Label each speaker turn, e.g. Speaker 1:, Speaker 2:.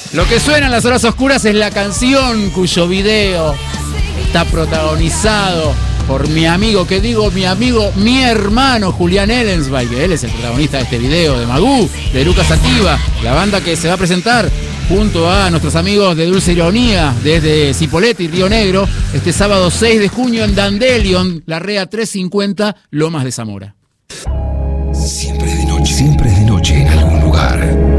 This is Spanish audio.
Speaker 1: Lo que suena en las horas oscuras es la canción cuyo video está protagonizado por mi amigo, mi hermano Julián Ellensweig, que él es el protagonista de este video de Magú, de Lucas Sativa, la banda que se va a presentar junto a nuestros amigos de Dulce Ironía desde Cipolletti y Río Negro este sábado 6 de junio en Dandelion, Larrea 350, Lomas de Zamora.
Speaker 2: Siempre es de noche en algún lugar.